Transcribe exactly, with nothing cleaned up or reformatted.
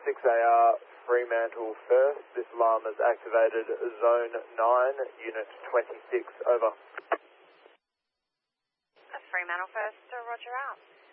six A R Fremantle first. This alarm has activated Zone nine, Unit twenty-six, over. Fremantle first, so roger out.